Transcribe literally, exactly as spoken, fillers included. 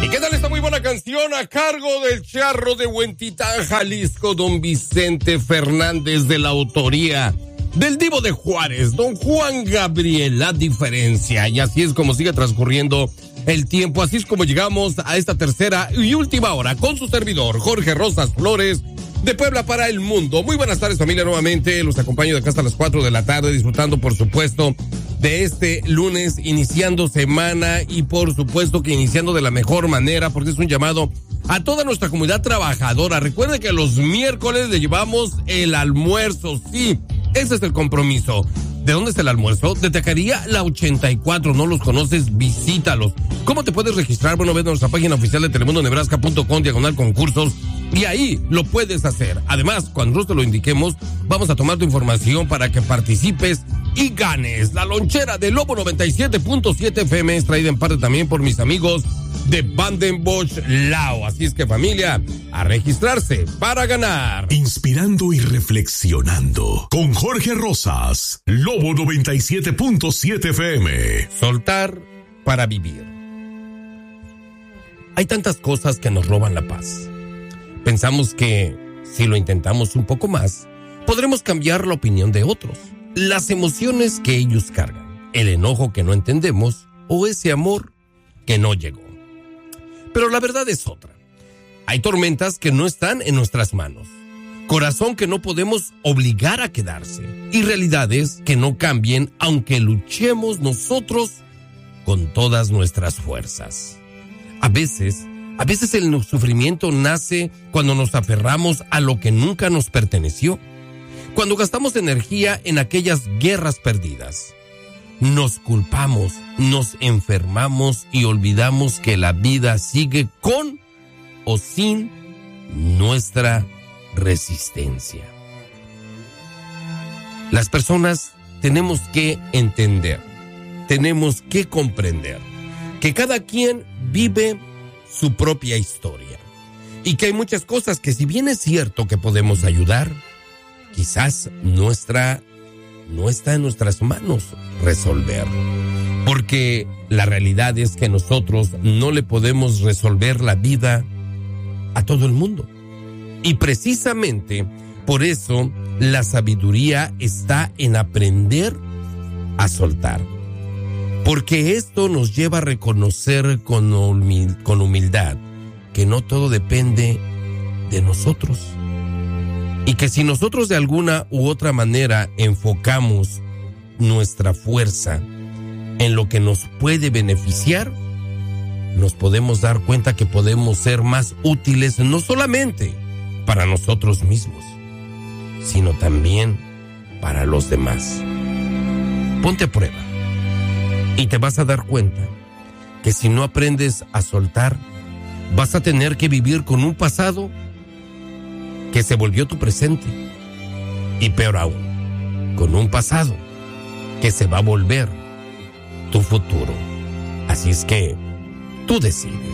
¿Qué tal esta muy buena canción a cargo del charro de Huentitán, Jalisco, don Vicente Fernández, de la autoría del Divo de Juárez, don Juan Gabriel? La diferencia. Y así es como sigue transcurriendo el tiempo, así es como llegamos a esta tercera y última hora con su servidor, Jorge Rosas Flores, de Puebla para el mundo. Muy buenas tardes, familia, nuevamente los acompaño de acá hasta las cuatro de la tarde, disfrutando, por supuesto, de este lunes, iniciando semana y por supuesto que iniciando de la mejor manera, porque es un llamado a toda nuestra comunidad trabajadora. Recuerde que los miércoles le llevamos el almuerzo, sí, ese es el compromiso. ¿De dónde es el almuerzo? De Taquería La ochenta y cuatro. ¿No los conoces? Visítalos. ¿Cómo te puedes registrar? Bueno, ve a nuestra página oficial de telemundo nebraska punto com, diagonal concursos, y ahí lo puedes hacer. Además, cuando nosotros te lo indiquemos, vamos a tomar tu información para que participes y ganes. La lonchera de Lobo noventa y siete punto siete F M es traída en parte también por mis amigos de Vandenbosch Lao. Así es que, familia, a registrarse para ganar. Inspirando y reflexionando con Jorge Rosas, Lobo noventa y siete punto siete F M. Soltar para vivir. Hay tantas cosas que nos roban la paz. Pensamos que si lo intentamos un poco más, podremos cambiar la opinión de otros, las emociones que ellos cargan, el enojo que no entendemos o ese amor que no llegó. Pero la verdad es otra. Hay tormentas que no están en nuestras manos, corazón que no podemos obligar a quedarse y realidades que no cambien aunque luchemos nosotros con todas nuestras fuerzas. A veces, a veces el sufrimiento nace cuando nos aferramos a lo que nunca nos perteneció, cuando gastamos energía en aquellas guerras perdidas. Nos culpamos, nos enfermamos y olvidamos que la vida sigue con o sin nuestra resistencia. Las personas tenemos que entender, tenemos que comprender que cada quien vive su propia historia y que hay muchas cosas que, si bien es cierto que podemos ayudar, quizás nuestra no está en nuestras manos resolver, porque la realidad es que nosotros no le podemos resolver la vida a todo el mundo. Y precisamente por eso la sabiduría está en aprender a soltar, porque esto nos lleva a reconocer con humil- con humildad que no todo depende de nosotros. Y que si nosotros de alguna u otra manera enfocamos nuestra fuerza en lo que nos puede beneficiar, nos podemos dar cuenta que podemos ser más útiles no solamente para nosotros mismos, sino también para los demás. Ponte a prueba y te vas a dar cuenta que si no aprendes a soltar, vas a tener que vivir con un pasado que se volvió tu presente, y peor aún, con un pasado que se va a volver tu futuro. Así es que tú decides.